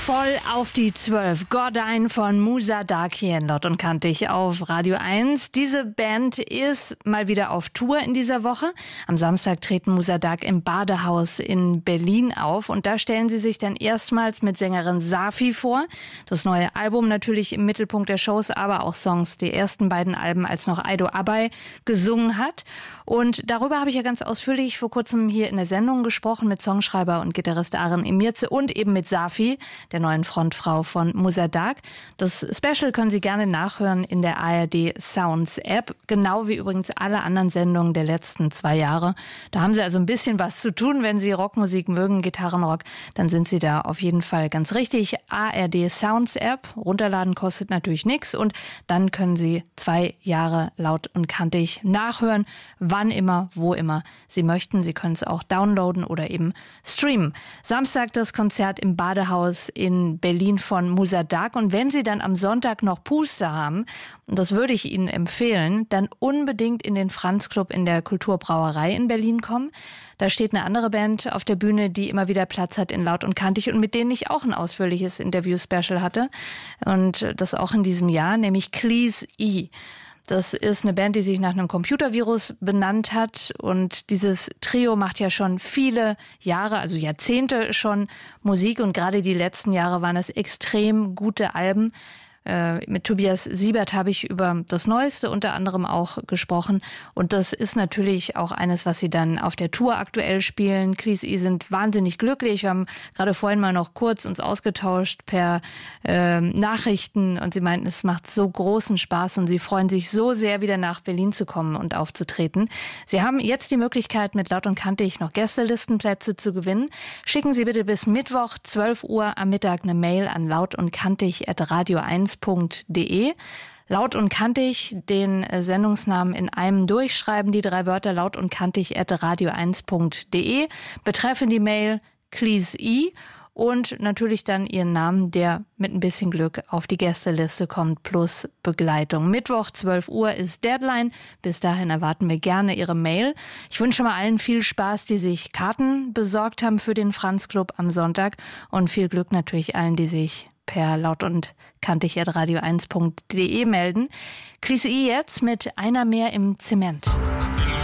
Voll auf die 12. Gordein von Musa Dark hier in Laut und Kantig auf Radio 1. Diese Band ist mal wieder auf Tour in dieser Woche. Am Samstag treten Musa Dark im Badehaus in Berlin auf. Und da stellen sie sich dann erstmals mit Sängerin Safi vor. Das neue Album natürlich im Mittelpunkt der Shows, aber auch Songs, die ersten beiden Alben, als noch Aido Abay gesungen hat. Und darüber habe ich ja ganz ausführlich vor kurzem hier in der Sendung gesprochen mit Songschreiber und Gitarrist Aren Emirze und eben mit Safi, der neuen Frontfrau von Musa Dark. Das Special können Sie gerne nachhören in der ARD Sounds App, genau wie übrigens alle anderen Sendungen der letzten 2 Jahre. Da haben Sie also ein bisschen was zu tun. Wenn Sie Rockmusik mögen, Gitarrenrock, dann sind Sie da auf jeden Fall ganz richtig. ARD Sounds App, runterladen kostet natürlich nichts und dann können Sie 2 Jahre Laut und Kantig nachhören, wann immer, wo immer Sie möchten. Sie können es auch downloaden oder eben streamen. Samstag das Konzert im Badehaus in Berlin von Musa Dark. Und wenn Sie dann am Sonntag noch Puste haben, und das würde ich Ihnen empfehlen, dann unbedingt in den Franz Club in der Kulturbrauerei in Berlin kommen. Da steht eine andere Band auf der Bühne, die immer wieder Platz hat in Laut und Kantig und mit denen ich auch ein ausführliches Interview-Special hatte. Und das auch in diesem Jahr, nämlich Cleese E. Das ist eine Band, die sich nach einem Computervirus benannt hat. Und dieses Trio macht ja schon viele Jahre, also Jahrzehnte schon Musik. Und gerade die letzten Jahre waren es extrem gute Alben. Mit Tobias Siebert habe ich über das Neueste unter anderem auch gesprochen. Und das ist natürlich auch eines, was sie dann auf der Tour aktuell spielen. Cleese E sind wahnsinnig glücklich. Wir haben gerade vorhin mal noch kurz uns ausgetauscht per Nachrichten. Und sie meinten, es macht so großen Spaß und sie freuen sich so sehr, wieder nach Berlin zu kommen und aufzutreten. Sie haben jetzt die Möglichkeit, mit Laut und Kantig noch Gästelistenplätze zu gewinnen. Schicken Sie bitte bis Mittwoch 12 Uhr am Mittag eine Mail an lautundkantig@radio1.de. Laut und Kantig, den Sendungsnamen in einem durchschreiben, die 3 Wörter laut und kantig@radio1.de, betreffen die Mail Cleese E und natürlich dann Ihren Namen, der mit ein bisschen Glück auf die Gästeliste kommt, plus Begleitung. Mittwoch 12 Uhr ist Deadline. Bis dahin erwarten wir gerne Ihre Mail. Ich wünsche mal allen viel Spaß, die sich Karten besorgt haben für den Franz Club am Sonntag und viel Glück natürlich allen, die sich per laut und kantig@radio1.de melden. Cleese E jetzt mit Einer mehr im Zement.